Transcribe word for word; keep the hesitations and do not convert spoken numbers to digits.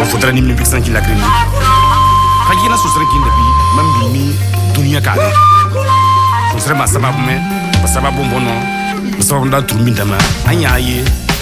o faudra ni mi bixan ki la greni khagina so sere ki ndabi mam bi dunia kale so sere ma sababu me sababu mbono sababu nda turmi ndama anya ye